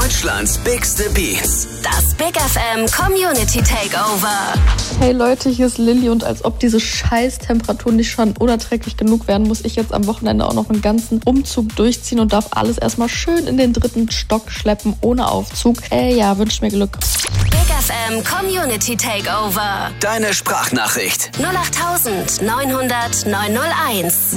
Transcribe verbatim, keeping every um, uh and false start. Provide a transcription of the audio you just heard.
Deutschlands bigste Beats. Das Big F M Community Takeover. Hey Leute, hier ist Lilly und als ob diese scheiß Temperaturen nicht schon unerträglich genug werden, muss ich jetzt am Wochenende auch noch einen ganzen Umzug durchziehen und darf alles erstmal schön in den dritten Stock schleppen, ohne Aufzug. Äh, ja, wünscht mir Glück. Big F M Community Takeover. Deine Sprachnachricht. null acht neunhundert neunhundert neunhunderteins.